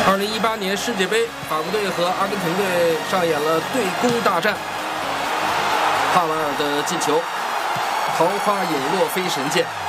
2018年世界杯，法国队和阿根廷队上演了对攻大战。帕瓦尔的进球，桃花影落飞神箭。